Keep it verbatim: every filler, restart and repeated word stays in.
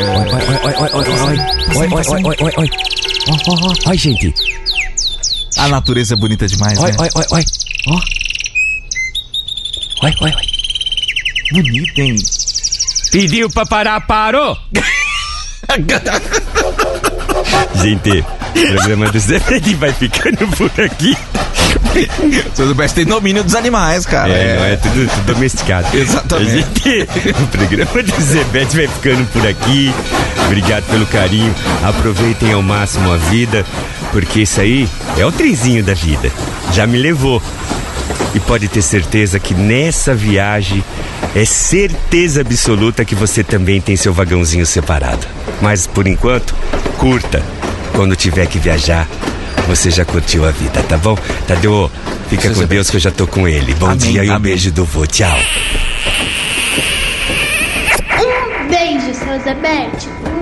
Oi, oi, oi, oi, oi, oi, oi, oi, oi, oi, oi, oi. Oi, gente. A natureza é bonita demais, Oi, né? oi, oi, oi. Ó. Oi, oi, oi. Bonito, hein? Pediu pra parar, parou. Gente, o programa do Zé Fred vai ficando por aqui. Tudo bem, tem domínio dos animais, cara. É, não é tudo, tudo domesticado. Exatamente. Gente, o programa do Zé Fred vai ficando por aqui. Obrigado pelo carinho. Aproveitem ao máximo a vida, porque isso aí é o trenzinho da vida. Já me levou. E pode ter certeza que nessa viagem é certeza absoluta que você também tem seu vagãozinho separado. Mas por enquanto, curta. Quando tiver que viajar, você já curtiu a vida, tá bom? Tadeu, fica com Deus que eu já tô com ele. Bom Amém, dia e um amém. beijo do vô. Tchau. Um beijo, seu Zebete.